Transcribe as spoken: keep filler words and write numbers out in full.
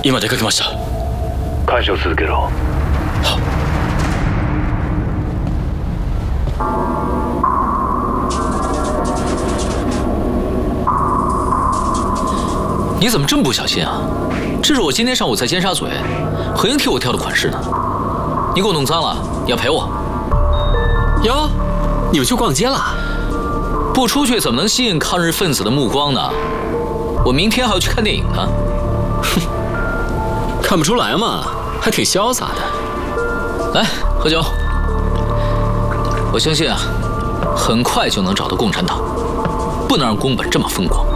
今出かけました。 監視を続けろ。 好。你怎么这么不小心啊？这是我今天上午在尖沙咀，何英替我挑的款式呢。你给我弄脏了，你要赔我。 哟，你们去逛街了？ 不出去怎么能吸引抗日分子的目光呢？我明天还要去看电影呢。 哼，看不出来嘛，还挺潇洒的。 来，喝酒。我相信啊，很快就能找到共产党，不能让宫本这么风光。